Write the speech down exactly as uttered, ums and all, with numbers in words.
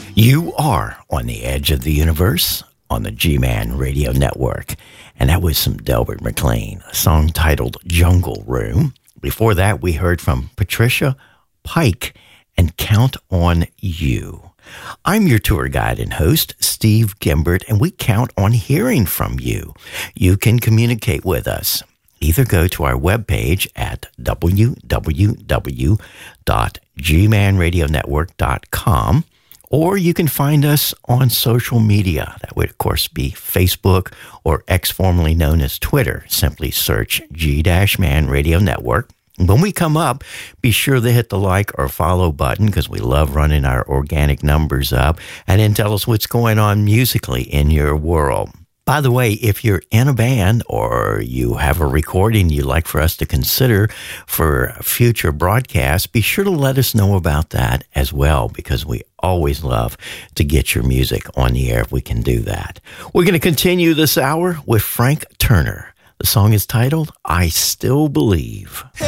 You are on the edge of the universe on the G-Man Radio Network. And that was some Delbert McClain, a song titled Jungle Room. Before that, we heard from Patricia Pike and Count on You. I'm your tour guide and host, Steve Gimbert, and we count on hearing from you. You can communicate with us. Either go to our webpage at w w w dot g man radio network dot com, or you can find us on social media. That would, of course, be Facebook or X, formerly known as Twitter. Simply search G-Man Radio Network. When we come up, be sure to hit the like or follow button because we love running our organic numbers up, and then tell us what's going on musically in your world. By the way, if you're in a band or you have a recording you'd like for us to consider for future broadcasts, be sure to let us know about that as well, because we always love to get your music on the air if we can do that. We're going to continue this hour with Frank Turner. The song is titled, I Still Believe.